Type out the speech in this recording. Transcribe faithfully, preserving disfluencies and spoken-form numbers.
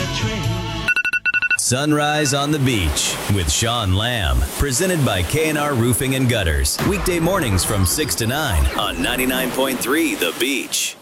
a train. Sunrise on the Beach with Sean Lamb. Presented by K and R Roofing and Gutters. Weekday mornings from six to nine on ninety-nine point three The Beach.